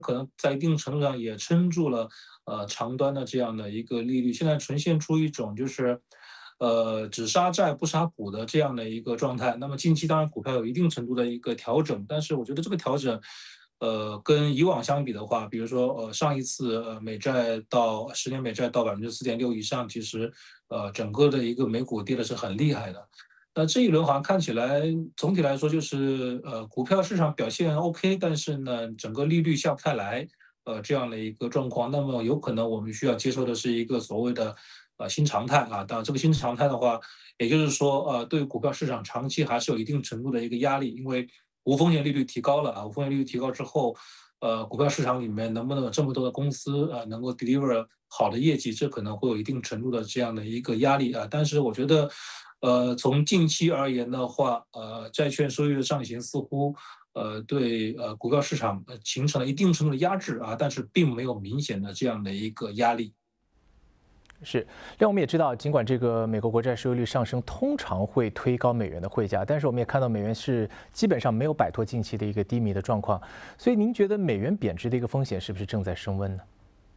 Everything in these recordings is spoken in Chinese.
可能在一定程度上也撑住了长端的这样的一个利率，现在呈现出一种就是只杀债不杀股的这样的一个状态。那么近期当然股票有一定程度的一个调整，但是我觉得这个调整。跟以往相比的话，比如说，上一次，美债到10年美债到4.6%以上，其实，整个的一个美股跌的是很厉害的。那这一轮好像看起来总体来说就是，股票市场表现 OK，但是呢，整个利率下不太来，这样的一个状况。那么有可能我们需要接受的是一个所谓的，新常态啊。当然这个新常态的话，也就是说，对股票市场长期还是有一定程度的一个压力，因为无风险利率提高了啊，无风险利率提高之后，股票市场里面能不能有这么多的公司能够 deliver 好的业绩，这可能会有一定程度的这样的一个压力啊。但是我觉得，从近期而言的话，债券收益率的上行似乎对股票市场形成了一定程度的压制啊，但是并没有明显的这样的一个压力。 是，另外我们也知道，尽管这个美国国债收益率上升通常会推高美元的汇价，但是我们也看到美元是基本上没有摆脱近期的一个低迷的状况。所以您觉得美元贬值的一个风险是不是正在升温呢？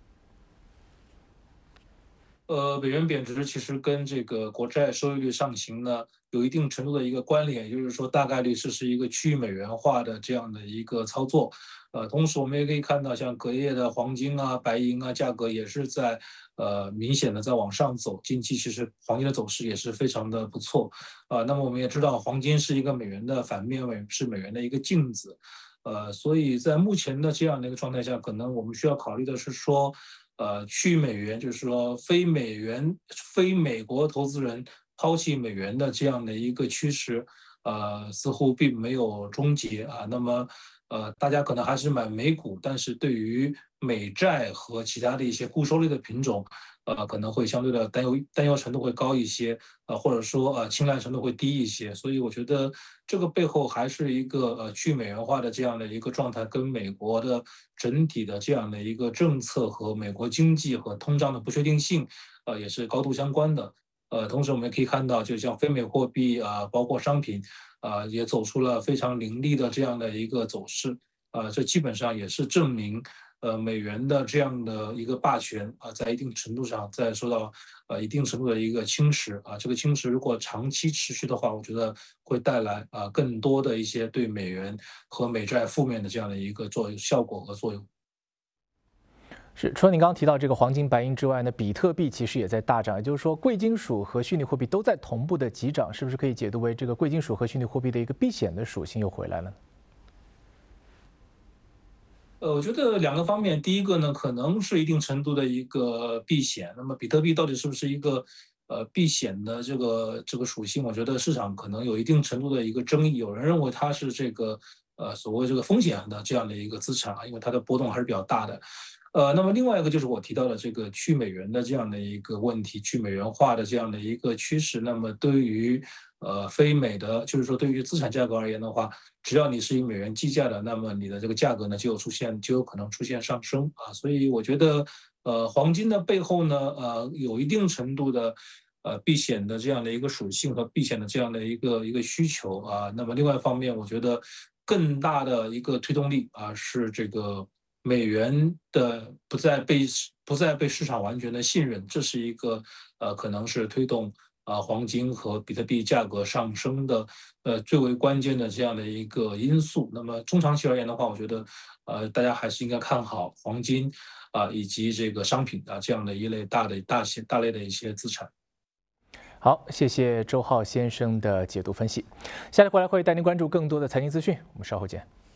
美元贬值其实跟这个国债收益率上行呢，有一定程度的一个关联，也就是说大概率是一个去美元化的这样的一个操作。同时我们也可以看到，像隔夜的黄金啊、白银啊价格也是在明显的在往上走，近期其实黄金的走势也是非常的不错。那么我们也知道，黄金是一个美元的反面，是美元的一个镜子。所以在目前的这样的一个状态下，可能我们需要考虑的是说，去美元，就是说非美元、非美国投资人抛弃美元的这样的一个趋势，似乎并没有终结啊。那么，大家可能还是买美股，但是对于美债和其他的一些固收类的品种，可能会相对的担忧程度会高一些，或者说青睐程度会低一些。所以我觉得这个背后还是一个去美元化的这样的一个状态，跟美国的整体的这样的一个政策和美国经济和通胀的不确定性，也是高度相关的。同时我们也可以看到，就像非美货币啊，包括商品也走出了非常凌厉的这样的一个走势。这基本上也是证明，美元的这样的一个霸权在一定程度上在受到一定程度的一个侵蚀啊。这个侵蚀如果长期持续的话，我觉得会带来更多的一些对美元和美债负面的这样的一个效果和作用。 是，除了您刚刚提到这个黄金、白银之外呢，比特币其实也在大涨，也就是说，贵金属和虚拟货币都在同步的急涨，是不是可以解读为这个贵金属和虚拟货币的一个避险的属性又回来了呢？ 我觉得两个方面，第一个呢，可能是一定程度的一个避险。那么比特币到底是不是一个避险的这个属性？我觉得市场可能有一定程度的一个争议。有人认为它是这个所谓这个风险的这样的一个资产啊，因为它的波动还是比较大的。那么另外一个就是我提到的这个去美元的这样的一个问题，去美元化的这样的一个趋势。那么对于非美的，就是说对于资产价格而言的话，只要你是以美元计价的，那么你的这个价格呢就有可能出现上升啊。所以我觉得黄金的背后呢，有一定程度的避险的这样的一个属性和避险的这样的一个需求啊。那么另外一方面，我觉得更大的一个推动力是这个美元的不再被市场完全的信任，这是一个可能是推动黄金和比特币价格上升的最为关键的这样的一个因素。那么中长期而言的话，我觉得大家还是应该看好黄金以及这个商品这样的一类大类的一些资产。 好，谢谢周浩先生的解读分析。下来回来会带您关注更多的财经资讯，我们稍后见。